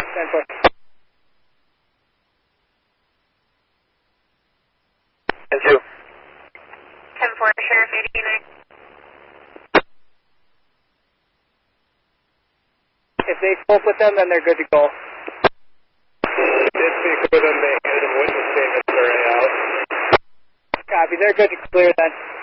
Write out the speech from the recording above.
10-4. 10-2. 10-4, Sheriff 89. If they spoke with them, then they're good to go. Did speak with them. They had a witness statement for out. Copy. They're good to clear then.